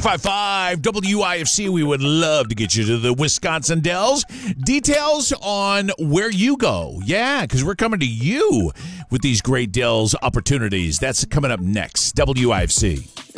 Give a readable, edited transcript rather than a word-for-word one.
95.5 WIFC. We would love to get you to the Wisconsin Dells. Details on where you go. Yeah, because we're coming to you with these great Dells opportunities. That's coming up next. WIFC.